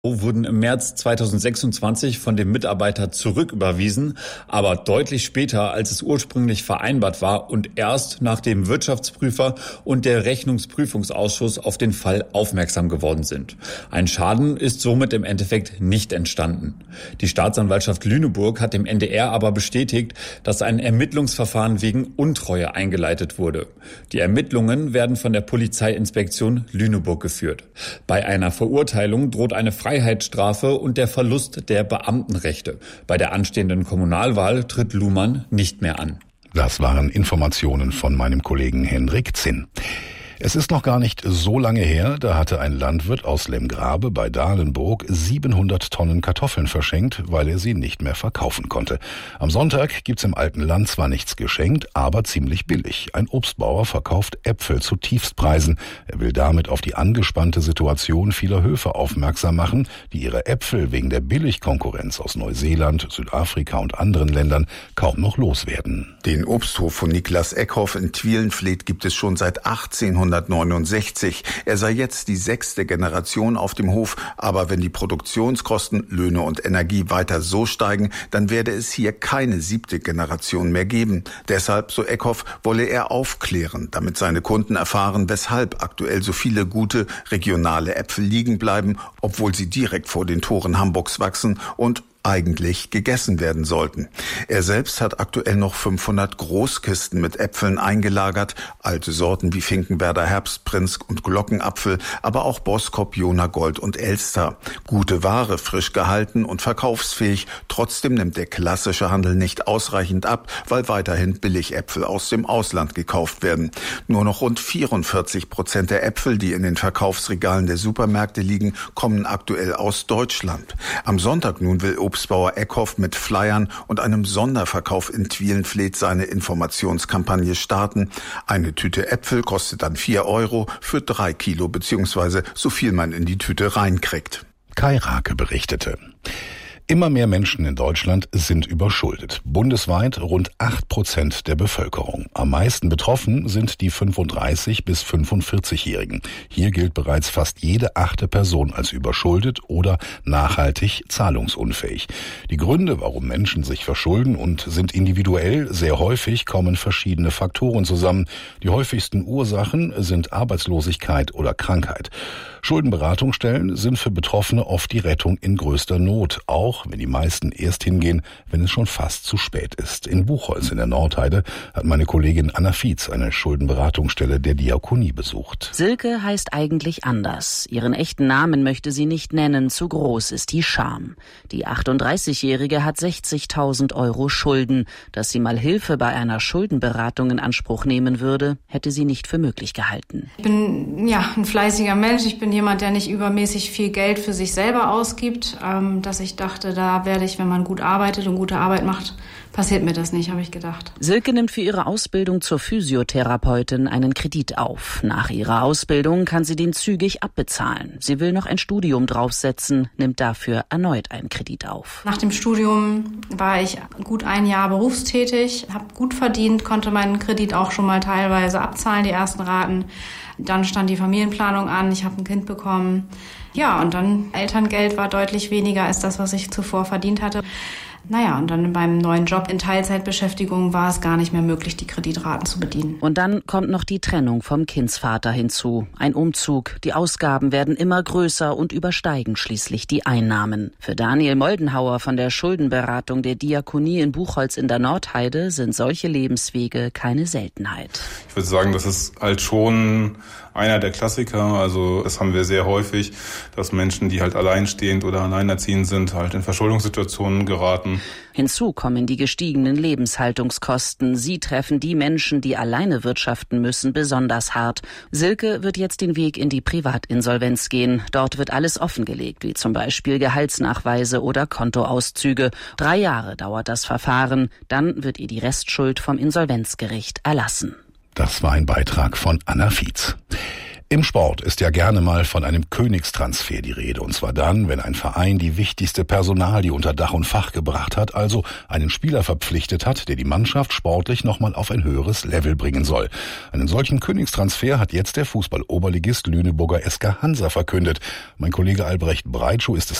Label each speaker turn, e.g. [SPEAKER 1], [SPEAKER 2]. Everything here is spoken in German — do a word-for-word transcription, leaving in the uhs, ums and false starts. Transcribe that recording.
[SPEAKER 1] wurden im März zweitausendsechsundzwanzig von dem Mitarbeiter zurücküberwiesen, aber deutlich später, als es ursprünglich vereinbart war und erst nachdem Wirtschaftsprüfer und der Rechnungsprüfungsausschuss auf den Fall aufmerksam geworden sind. Ein Schaden ist somit im Endeffekt nicht entstanden. Die Staatsanwaltschaft Lüneburg hat dem N D R aber bestätigt, dass ein Ermittlungsverfahren wegen Untreue eingeleitet wurde. Die Ermittlungen werden von der Polizeiinspektion Lüneburg geführt. Bei einer Verurteilung droht eine Freiheitsstrafe und der Verlust der Beamtenrechte. Bei der anstehenden Kommunalwahl tritt Luhmann nicht mehr an.
[SPEAKER 2] Das waren Informationen von meinem Kollegen Hendrik Zinn. Es ist noch gar nicht so lange her, da hatte ein Landwirt aus Lemgrabe bei Dahlenburg siebenhundert Tonnen Kartoffeln verschenkt, weil er sie nicht mehr verkaufen konnte. Am Sonntag gibt's im alten Land zwar nichts geschenkt, aber ziemlich billig. Ein Obstbauer verkauft Äpfel zu Tiefstpreisen. Er will damit auf die angespannte Situation vieler Höfe aufmerksam machen, die ihre Äpfel wegen der Billigkonkurrenz aus Neuseeland, Südafrika und anderen Ländern kaum noch loswerden.
[SPEAKER 3] Den Obsthof von Niklas Eckhoff in Twielenfleth gibt es schon seit achtzehnhundertneunundsechzig. Er sei jetzt die sechste Generation auf dem Hof, aber wenn die Produktionskosten, Löhne und Energie weiter so steigen, dann werde es hier keine siebte Generation mehr geben. Deshalb, so Eckhoff, wolle er aufklären, damit seine Kunden erfahren, weshalb aktuell so viele gute regionale Äpfel liegen bleiben, obwohl sie direkt vor den Toren Hamburgs wachsen und eigentlich gegessen werden sollten. Er selbst hat aktuell noch fünfhundert Großkisten mit Äpfeln eingelagert, alte Sorten wie Finkenwerder Herbstprinz und Glockenapfel, aber auch Boskop, Jona Gold und Elster. Gute Ware, frisch gehalten und verkaufsfähig. Trotzdem nimmt der klassische Handel nicht ausreichend ab, weil weiterhin Billigäpfel aus dem Ausland gekauft werden. Nur noch rund vierundvierzig Prozent der Äpfel, die in den Verkaufsregalen der Supermärkte liegen, kommen aktuell aus Deutschland. Am Sonntag nun will Obstbauer Eckhoff mit Flyern und einem Sonderverkauf in Twielenfleth seine Informationskampagne starten. Eine Tüte Äpfel kostet dann vier Euro für drei Kilo beziehungsweise so viel man in die Tüte reinkriegt.
[SPEAKER 2] Kai Rake berichtete. Immer mehr Menschen in Deutschland sind überschuldet. Bundesweit rund acht Prozent der Bevölkerung. Am meisten betroffen sind die fünfunddreißig- bis fünfundvierzig-Jährigen. Hier gilt bereits fast jede achte Person als überschuldet oder nachhaltig zahlungsunfähig. Die Gründe, warum Menschen sich verschulden und sind individuell, sehr häufig kommen verschiedene Faktoren zusammen. Die häufigsten Ursachen sind Arbeitslosigkeit oder Krankheit. Schuldenberatungsstellen sind für Betroffene oft die Rettung in größter Not, auch wenn die meisten erst hingehen, wenn es schon fast zu spät ist. In Buchholz in der Nordheide hat meine Kollegin Anna Fietz eine Schuldenberatungsstelle der Diakonie besucht.
[SPEAKER 4] Silke heißt eigentlich anders. Ihren echten Namen möchte sie nicht nennen, zu groß ist die Scham. Die achtunddreißigjährige hat sechzigtausend Euro Schulden. Dass sie mal Hilfe bei einer Schuldenberatung in Anspruch nehmen würde, hätte sie nicht für möglich gehalten.
[SPEAKER 5] Ich bin ja ein fleißiger Mensch. Ich bin jemand, der nicht übermäßig viel Geld für sich selber ausgibt, ähm, dass ich dachte, da werde ich, wenn man gut arbeitet und gute Arbeit macht, passiert mir das nicht, habe ich gedacht.
[SPEAKER 4] Silke nimmt für ihre Ausbildung zur Physiotherapeutin einen Kredit auf. Nach ihrer Ausbildung kann sie den zügig abbezahlen. Sie will noch ein Studium draufsetzen, nimmt dafür erneut einen Kredit auf.
[SPEAKER 5] Nach dem Studium war ich gut ein Jahr berufstätig, habe gut verdient, konnte meinen Kredit auch schon mal teilweise abzahlen, die ersten Raten. Dann stand die Familienplanung an, ich habe ein Kind bekommen. Ja, und dann Elterngeld war deutlich weniger als das, was ich zuvor verdient hatte. Naja, und dann beim neuen Job in Teilzeitbeschäftigung war es gar nicht mehr möglich, die Kreditraten zu bedienen.
[SPEAKER 4] Und dann kommt noch die Trennung vom Kindsvater hinzu. Ein Umzug, die Ausgaben werden immer größer und übersteigen schließlich die Einnahmen. Für Daniel Moldenhauer von der Schuldenberatung der Diakonie in Buchholz in der Nordheide sind solche Lebenswege keine Seltenheit.
[SPEAKER 6] Ich würde sagen, das ist halt schon einer der Klassiker. Also das haben wir sehr häufig, dass Menschen, die halt alleinstehend oder alleinerziehend sind, halt in Verschuldungssituationen geraten.
[SPEAKER 4] Hinzu kommen die gestiegenen Lebenshaltungskosten. Sie treffen die Menschen, die alleine wirtschaften müssen, besonders hart. Silke wird jetzt den Weg in die Privatinsolvenz gehen. Dort wird alles offengelegt, wie zum Beispiel Gehaltsnachweise oder Kontoauszüge. Drei Jahre dauert das Verfahren. Dann wird ihr die Restschuld vom Insolvenzgericht erlassen.
[SPEAKER 2] Das war ein Beitrag von Anna Fietz. Im Sport ist ja gerne mal von einem Königstransfer die Rede. Und zwar dann, wenn ein Verein die wichtigste Personalie unter Dach und Fach gebracht hat, also einen Spieler verpflichtet hat, der die Mannschaft sportlich nochmal auf ein höheres Level bringen soll. Einen solchen Königstransfer hat jetzt der Fußball-Oberligist Lüneburger S K Hansa verkündet. Mein Kollege Albrecht Breitschuh ist es